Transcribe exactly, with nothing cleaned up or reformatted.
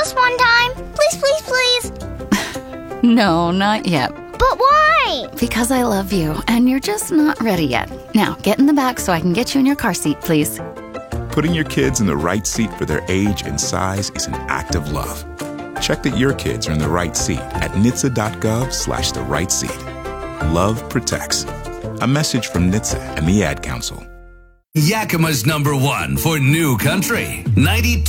just one time? Please, please, please. No, not yet. But why? Because I love you, and you're just not ready yet. Now, get in the back so I can get you in your car seat, please. Putting your kids in the right seat for their age and size is an act of love. Check that your kids are in the right seat at N H T S A dot gov slash the right seat. Love protects. A message from N H T S A and the Ad Council. Yakima's number one for new country. ninety